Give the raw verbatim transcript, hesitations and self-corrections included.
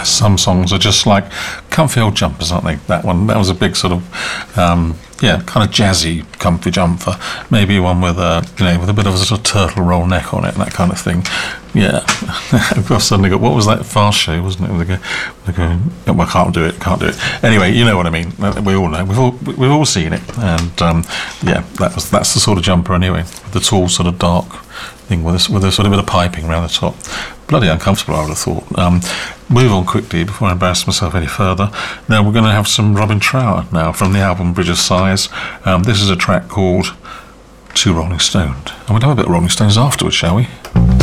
some songs are just like comfy old jumpers, aren't they? That one, that was a big sort of, um, yeah, kind of jazzy comfy jumper. Maybe one with a, you know, with a bit of a sort of turtle roll neck on it, that kind of thing. Yeah. I've suddenly got, what was that Fast Show, wasn't it? They go, they go, oh, well, I can't do it, can't do it. Anyway, you know what I mean. We all know. We've all we've all seen it, and um, yeah, that was that's the sort of jumper anyway. The tall sort of dark thing with a, with a sort of bit of piping around the top. Bloody uncomfortable, I would have thought. Um, move on quickly before I embarrass myself any further. Now we're going to have some Robin Trower now from the album Bridge of Sighs. Um, this is a track called To Rolling Stoned. And we'll have a bit of Rolling Stones afterwards, shall we?